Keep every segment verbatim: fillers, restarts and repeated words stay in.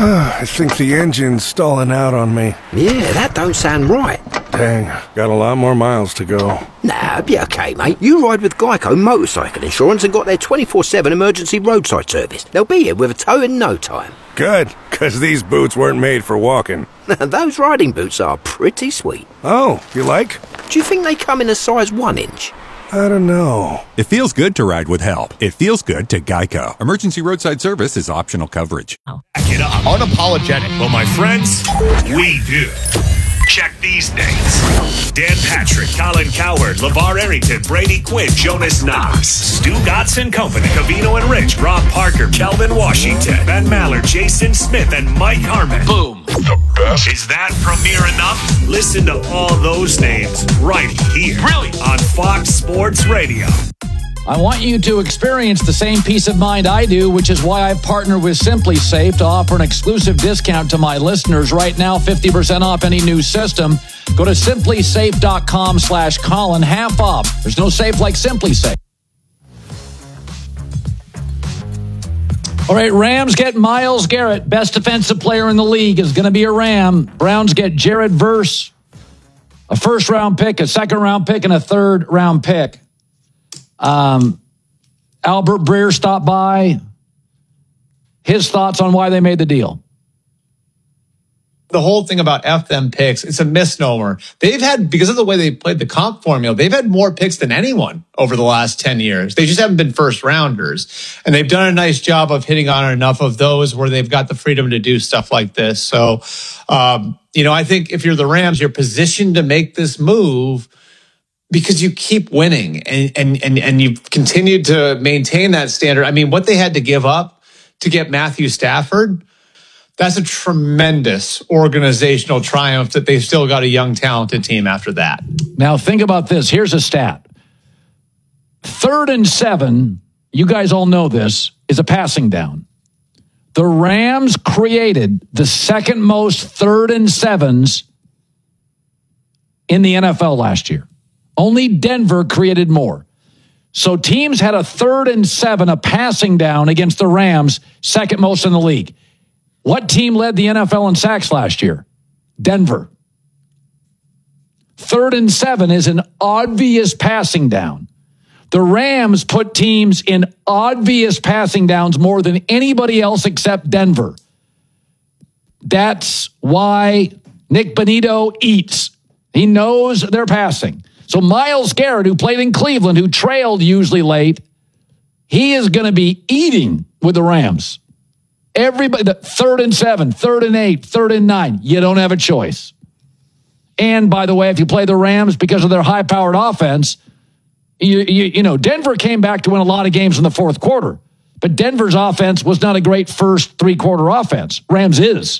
I think the engine's stalling out on me. Yeah, that don't sound right. Dang, got a lot more miles to go. Nah, be okay, mate. You ride with Geico Motorcycle Insurance and got their twenty-four seven emergency roadside service. They'll be here with a tow in no time. Good, because these boots weren't made for walking. Those riding boots are pretty sweet. Oh, you like? Do you think they come in a size one inch? I don't know. It feels good to ride with help. It feels good to Geico. Emergency roadside service is optional coverage. Back it up. Unapologetic. Well, my friends, we do. Check these names. Dan Patrick, Colin Cowherd, LeVar Arrington, Brady Quinn, Jonas Knox, Stu Gotson Company, Cavino and Rich, Rob Parker, Kelvin Washington, Ben Maller, Jason Smith, and Mike Harmon. Boom. The best. Is that premiere enough? Listen to all those names right here. Really? On Fox Sports Radio. I want you to experience the same peace of mind I do, which is why I've partnered with Simply Safe to offer an exclusive discount to my listeners right now, fifty percent off any new system. Go to simply safe dot com slash Colin, half off. There's no safe like Simply Safe. All right, Rams get Myles Garrett. Best defensive player in the league is going to be a Ram. Browns get Jared Verse, a first-round pick, a second-round pick, and a third-round pick. Um, Albert Breer stopped by. His thoughts on why they made the deal. The whole thing about F them picks, it's a misnomer. They've had, because of the way they played the comp formula, they've had more picks than anyone over the last ten years. They just haven't been first rounders. And they've done a nice job of hitting on enough of those where they've got the freedom to do stuff like this. So, um, you know, I think if you're the Rams, you're positioned to make this move because you keep winning and, and, and, and you've continued to maintain that standard. I mean, what they had to give up to get Matthew Stafford, that's a tremendous organizational triumph that they've still got a young, talented team after that. Now, think about this. Here's a stat. Third and seven, you guys all know this, is a passing down. The Rams created the second most third and sevens in the N F L last year. Only Denver created more. So teams had a third and seven, a passing down against the Rams, second most in the league. What team led the N F L in sacks last year? Denver. Third and seven is an obvious passing down. The Rams put teams in obvious passing downs more than anybody else except Denver. That's why Nick Bonito eats. He knows they're passing. So Myles Garrett, who played in Cleveland, who trailed usually late, he is going to be eating with the Rams. Everybody, the third and seven, third and eight, third and nine, you don't have a choice. And by the way, if you play the Rams because of their high-powered offense, you, you, you know, Denver came back to win a lot of games in the fourth quarter. But Denver's offense was not a great first three-quarter offense. Rams is.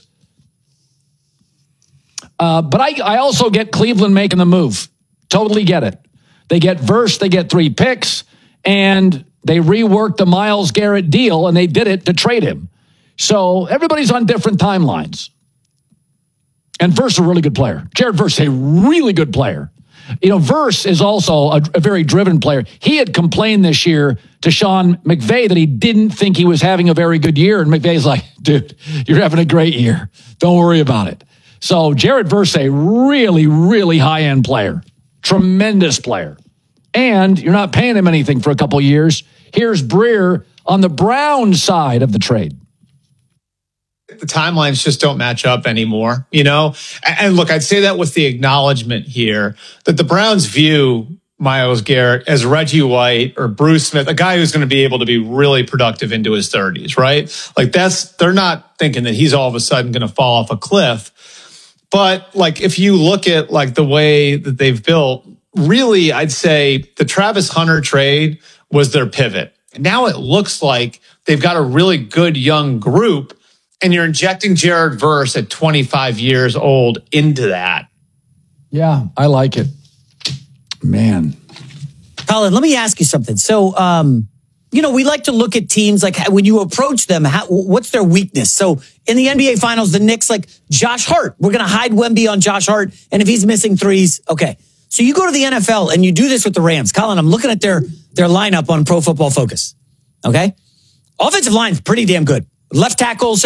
Uh, but I, I also get Cleveland making the move. Totally get it. They get Verse, they get three picks, and they reworked the Myles Garrett deal, and they did it to trade him. So everybody's on different timelines. And Verse is a really good player. Jared Verse is a really good player. You know, Verse is also a, a very driven player. He had complained this year to Sean McVay that he didn't think he was having a very good year. And McVay's like, dude, you're having a great year. Don't worry about it. So Jared Verse is a really, really high-end player. Tremendous player. And you're not paying him anything for a couple years. Here's Breer on the Browns side of the trade. The timelines just don't match up anymore, you know? And look, I'd say that with the acknowledgement here that the Browns view Myles Garrett as Reggie White or Bruce Smith, a guy who's going to be able to be really productive into his thirties, right? Like that's, they're not thinking that he's all of a sudden going to fall off a cliff. But like, if you look at like the way that they've built, really, I'd say the Travis Hunter trade was their pivot. Now it looks like they've got a really good young group, and you're injecting Jared Verse at twenty-five years old into that. Yeah, I like it. Man. Colin, let me ask you something. So, um, you know, we like to look at teams like when you approach them, how, what's their weakness? So in the N B A Finals, the Knicks, like Josh Hart, we're going to hide Wemby on Josh Hart. And if he's missing threes, okay. So you go to the N F L and you do this with the Rams. Colin, I'm looking at their, their lineup on Pro Football Focus. Okay. Offensive line's pretty damn good. Left tackles,